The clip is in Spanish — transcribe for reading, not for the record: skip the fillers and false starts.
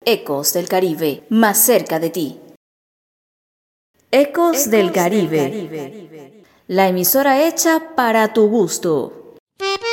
Ecos del Caribe, más cerca de ti. Ecos del Caribe, la emisora hecha para tu gusto.